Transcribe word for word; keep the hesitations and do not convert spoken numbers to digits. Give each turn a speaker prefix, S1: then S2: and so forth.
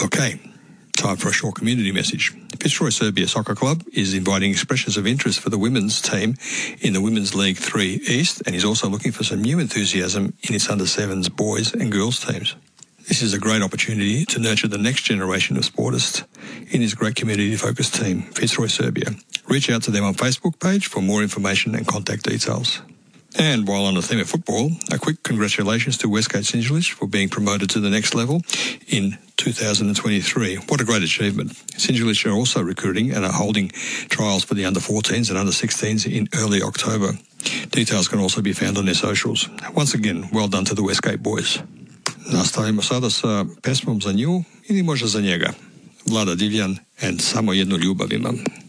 S1: Okay, time for a short community message. Fitzroy Serbia Soccer Club is inviting expressions of interest for the women's team in the Women's League three East, and is also looking for some new enthusiasm in its under sevens boys and girls teams. This is a great opportunity to nurture the next generation of sportists in this great community-focused team, Fitzroy Serbia. Reach out to them on Facebook page for more information and contact details. And while on the theme of football, a quick congratulations to Westgate Singelich for being promoted to the next level in two thousand twenty-three. What a great achievement. Singelich are also recruiting and are holding trials for the under fourteens and under sixteens in early October. Details can also be found on their socials. Once again, well done to the Westgate boys. Nastavimo sada sa pesmom za nju ili možda za njega. Vlada Divljan and Samo jednu ljubav imam.